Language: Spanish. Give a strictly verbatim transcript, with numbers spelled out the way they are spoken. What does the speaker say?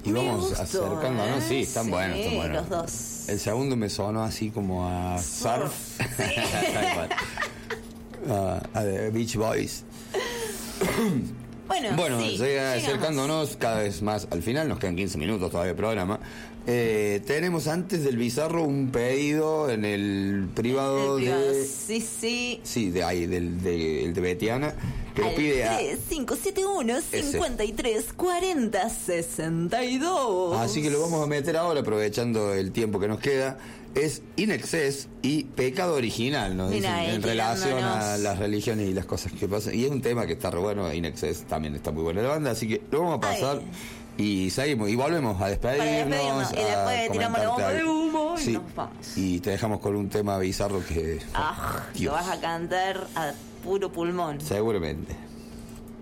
Y Me vamos gustó, acercándonos, ¿eh? sí, están Sí, buenos, están buenos. los dos. El segundo me sonó así como a surf. Sí. a, a The Beach Boys. Bueno, Bueno, sí, llega- llegamos. acercándonos cada vez más al final, nos quedan quince minutos todavía de programa. Eh, tenemos antes del bizarro un pedido en el privado, El privado, de. sí, sí. Sí, de ahí, del de, el de Betiana, que lo Al pide a. tres cinco siete uno, cincuenta y tres cuarenta sesenta y dos. Así que lo vamos a meter ahora, aprovechando el tiempo que nos queda. Es In Excess y Pecado Original, nos Mirá, dicen, ahí en relación a tirándonos. las religiones y las cosas que pasan. Y es un tema que está re bueno, In Excess también está muy buena la banda, así que lo vamos a pasar. Ay. Y seguimos, y volvemos a despedirnos. Para despedirnos, y a después tiramos la bomba comentarte de algo. humo y Sí, nos vamos. y te dejamos con un tema bizarro que. Ah, Dios. lo vas a cantar a puro pulmón. Seguramente.